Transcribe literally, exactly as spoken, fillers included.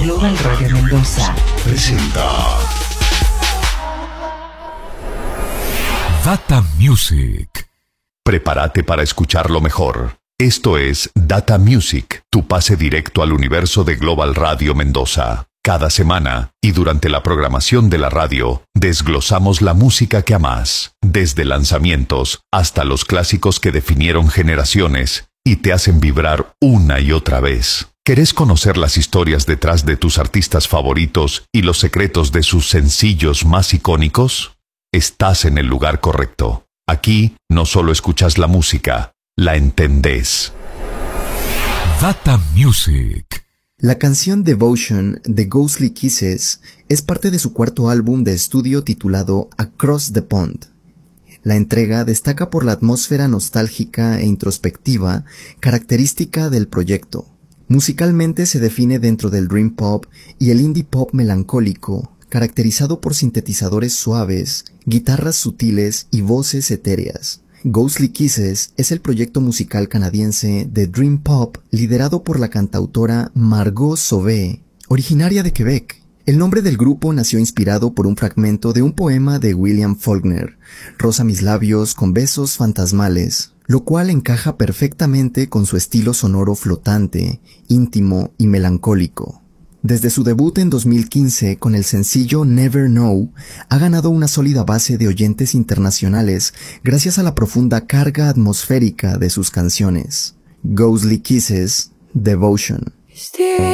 Global Radio Mendoza presenta Data Music. Prepárate para escuchar lo mejor. Esto es Data Music, tu pase directo al universo de Global Radio Mendoza. Cada semana y durante la programación de la radio, desglosamos la música que amás, desde lanzamientos hasta los clásicos que definieron generaciones y te hacen vibrar una y otra vez. ¿Querés conocer las historias detrás de tus artistas favoritos y los secretos de sus sencillos más icónicos? Estás en el lugar correcto. Aquí no solo escuchas la música, la entendés. Data Music. La canción Devotion de Ghostly Kisses es parte de su cuarto álbum de estudio titulado Across the Pond. La entrega destaca por la atmósfera nostálgica e introspectiva característica del proyecto. Musicalmente se define dentro del dream pop y el indie pop melancólico, caracterizado por sintetizadores suaves, guitarras sutiles y voces etéreas. Ghostly Kisses es el proyecto musical canadiense de dream pop liderado por la cantautora Margot Sauvé, originaria de Quebec. El nombre del grupo nació inspirado por un fragmento de un poema de William Faulkner, Rosa mis labios con besos fantasmales, lo cual encaja perfectamente con su estilo sonoro flotante, íntimo y melancólico. Desde su debut en dos mil quince con el sencillo Never Know, ha ganado una sólida base de oyentes internacionales gracias a la profunda carga atmosférica de sus canciones. Ghostly Kisses, Devotion.